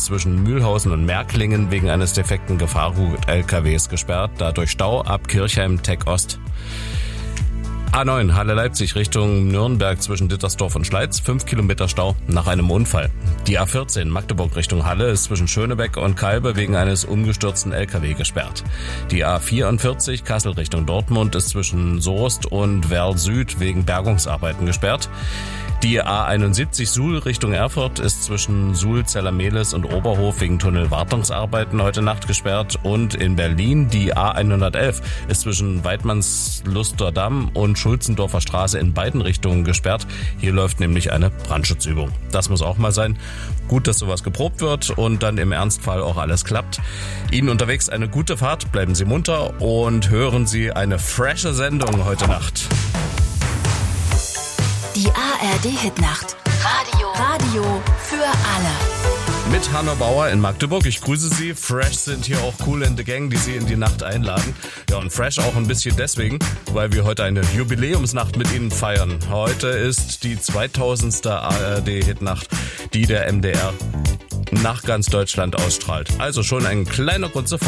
ist zwischen Mühlhausen und Märklingen wegen eines defekten Gefahrgut-LKWs gesperrt. Dadurch Stau ab Kirchheim-Teck Ost. A9 Halle-Leipzig Richtung Nürnberg zwischen Dittersdorf und Schleiz, 5 Kilometer Stau nach einem Unfall. Die A14 Magdeburg Richtung Halle ist zwischen Schönebeck und Kalbe wegen eines umgestürzten LKW gesperrt. Die A44 Kassel Richtung Dortmund ist zwischen Soest und Werl Süd wegen Bergungsarbeiten gesperrt. Die A71 Suhl Richtung Erfurt ist zwischen Suhl, Zellermehlis und Oberhof wegen Tunnelwartungsarbeiten heute Nacht gesperrt. Und in Berlin die A111 ist zwischen Weidmannslusterdamm und Schulzendorfer Straße in beiden Richtungen gesperrt. Hier läuft nämlich eine Brandschutzübung. Das muss auch mal sein. Gut, dass sowas geprobt wird und dann im Ernstfall auch alles klappt. Ihnen unterwegs eine gute Fahrt, bleiben Sie munter und hören Sie eine frische Sendung heute Nacht. Die ARD-Hitnacht. Radio für alle. Mit Hanno Bauer in Magdeburg. Ich grüße Sie. Fresh sind hier auch Kool and the Gang, die Sie in die Nacht einladen. Ja, und Fresh auch ein bisschen deswegen, weil wir heute eine Jubiläumsnacht mit Ihnen feiern. Heute ist die 2000. ARD-Hitnacht, die der MDR nach ganz Deutschland ausstrahlt. Also schon ein kleiner Grund zur Feier.